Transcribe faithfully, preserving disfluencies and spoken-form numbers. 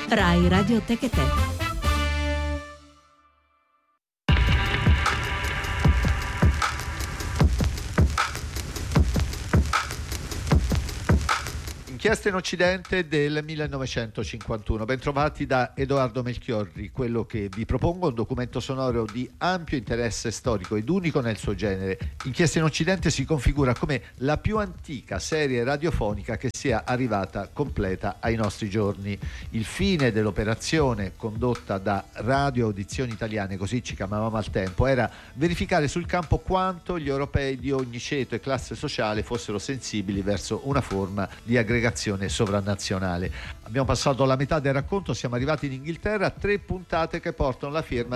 Rai Radio Tecate. Inchiesta in Occidente del millenovecentocinquantuno. Bentrovati da Edoardo Melchiorri. Quello che vi propongo è un documento sonoro di ampio interesse storico ed unico nel suo genere. Inchiesta in Occidente si configura come la più antica serie radiofonica che sia arrivata completa ai nostri giorni. Il fine dell'operazione, condotta da Radio Audizioni Italiane, così ci chiamavamo al tempo, era verificare sul campo quanto gli europei di ogni ceto e classe sociale fossero sensibili verso una forma di aggregazione sovranazionale. Abbiamo passato la metà del racconto, siamo arrivati in Inghilterra, tre puntate che portano la firma